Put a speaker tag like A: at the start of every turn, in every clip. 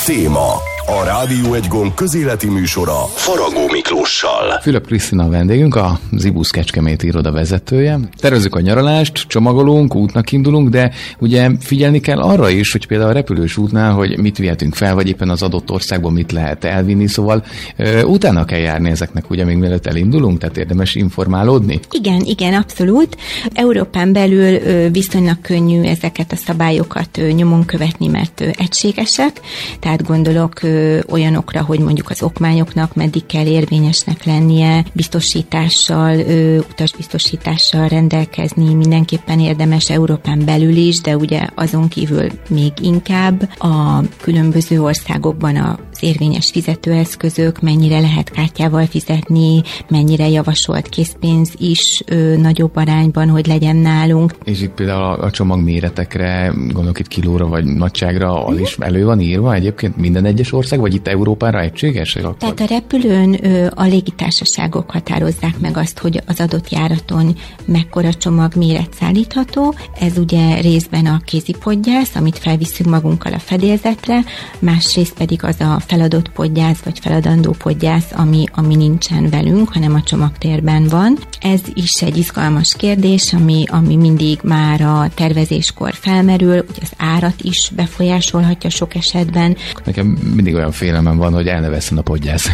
A: Téma. A Rádió Egy Gomb közéleti műsora Faragó Miklóssal.
B: Fülöp Krisztina a vendégünk, a Zibusz Kecskemét iroda vezetője. Tervezzük a nyaralást, csomagolunk, útnak indulunk, de ugye figyelni kell arra is, hogy például a repülős útnál, hogy mit vihetünk fel, vagy éppen az adott országban mit lehet elvinni, utána kell járni ezeknek, ugye még mielőtt elindulunk, tehát érdemes informálódni?
C: Igen, abszolút. Európán belül viszonylag könnyű ezeket a szabályokat nyomon követni, mert egységesek, tehát gondolok olyanokra, hogy mondjuk az okmányoknak meddig kell érvényesnek lennie, biztosítással, utasbiztosítással rendelkezni, mindenképpen érdemes Európán belül is, de ugye azon kívül még inkább a különböző országokban az érvényes fizetőeszközök, mennyire lehet kártyával fizetni, mennyire javasolt készpénz is nagyobb arányban, hogy legyen nálunk.
B: És itt például a csomag méretekre, gondolok itt kilóra vagy nagyságra, az is elő van írva egyébként minden egyes ország, vagy itt Európára egységes?
C: Tehát a repülőn a légitársaságok határozzák meg azt, hogy az adott járaton mekkora csomag méret szállítható. Ez ugye részben a kézipodgyász, amit felviszünk magunkkal a fedélzetre, másrészt pedig az a feladott podgyász, vagy feladandó podgyász, ami nincsen velünk, hanem a csomagtérben van. Ez is egy izgalmas kérdés, ami mindig már a tervezéskor felmerül, hogy az árat is befolyásolhatja sok esetben.
B: Nekem mindig olyan félelmem van, hogy el ne vesszen a podgyász.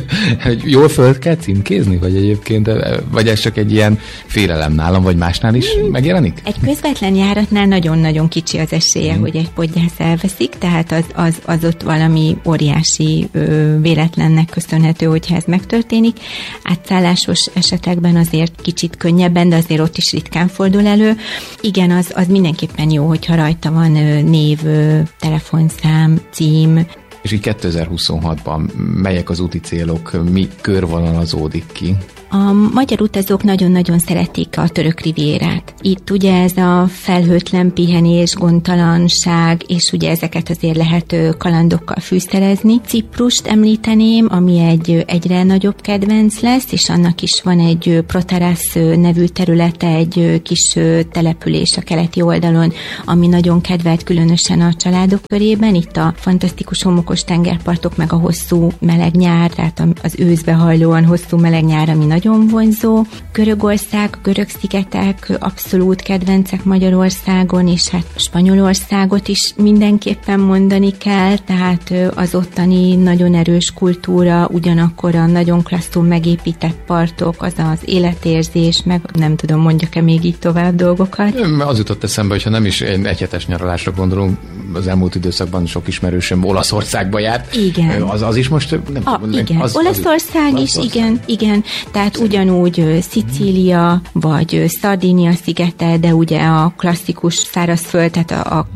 B: Jól föl kell címkézni, vagy egyébként, vagy ez csak egy ilyen félelem nálam, vagy másnál is megjelenik?
C: Egy közvetlen járatnál nagyon-nagyon kicsi az esélye, hogy egy podgyász elveszik, tehát az ott valami óriási véletlennek köszönhető, hogyha ez megtörténik. Átszállásos esetekben azért kicsit könnyebben, de azért ott is ritkán fordul elő. Igen, az mindenképpen jó, hogyha rajta van név, telefonszám, cím.
B: És így 2026-ban melyek az úti célok, mi körvonalazódik ki?
C: A magyar utazók nagyon-nagyon szeretik a török rivierát. Itt ugye ez a felhőtlen pihenés, gondtalanság, és ugye ezeket azért lehet kalandokkal fűszerezni. Ciprust említeném, ami egy egyre nagyobb kedvenc lesz, és annak is van egy Protaras nevű területe, egy kis település a keleti oldalon, ami nagyon kedvelt különösen a családok körében. Itt a fantasztikus homokos tengerpartok, meg a hosszú meleg nyár, tehát az őszbe hajlóan hosszú meleg nyár, ami nagyon vonzó. Görögország, görög-szigetek abszolút kedvencek Magyarországon, és hát Spanyolországot is mindenképpen mondani kell, tehát az ottani nagyon erős kultúra, ugyanakkor a nagyon klasszul megépített partok, az az életérzés, meg nem tudom, mondjak-e még így tovább dolgokat.
B: Az jutott eszembe, hogyha nem is egyhetes nyaralásra gondolunk, az elmúlt időszakban sok ismerősöm Olaszországba járt.
C: Igen.
B: Az is most nem tudom.
C: Igen. Olaszország is, igen. Tehát ugyanúgy Szicília, vagy Szardínia szigete, de ugye a klasszikus szárazföld, tehát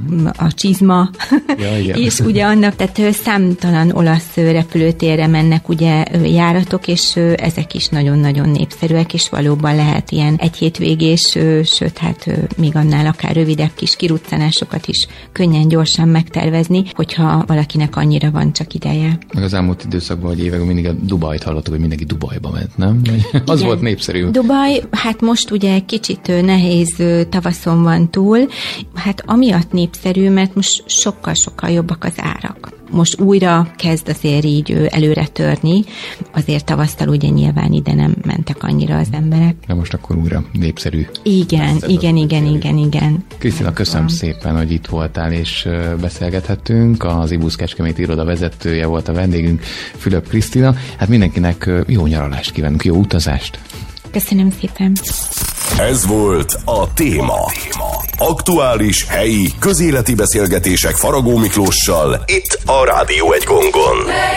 C: a csizma, ja, és ugye annak, tehát számtalan olasz repülőtérre mennek ugye járatok, és ezek is nagyon-nagyon népszerűek, és valóban lehet ilyen egy hétvégés, sőt, hát még annál akár rövidebb kis kiruccanásokat is könnyen, gyorsan megtervezni, hogyha valakinek annyira van csak ideje.
B: Meg az elmúlt időszakban, hogy években mindig a Dubajt hallottuk, hogy mindenki Dubajba ment, nem? Az volt népszerű.
C: Dubaj, hát most ugye kicsit nehéz tavaszon van túl, hát amiatt népszerű, mert most sokkal-sokkal jobbak az árak. Most újra kezd azért így előre törni, azért tavasztal ugye nyilván ide nem mentek annyira az emberek.
B: De most akkor újra népszerű.
C: Igen.
B: Krisztina, köszönöm szépen, hogy itt voltál és beszélgethettünk. Az Zibusz Kecskemét iroda vezetője volt a vendégünk, Fülöp Krisztina. Hát mindenkinek jó nyaralást kívánunk, jó utazást!
C: Köszönöm szépen!
A: Ez volt a Téma. Aktuális, helyi, közéleti beszélgetések Faragó Miklóssal itt a Rádió Egy Gongon.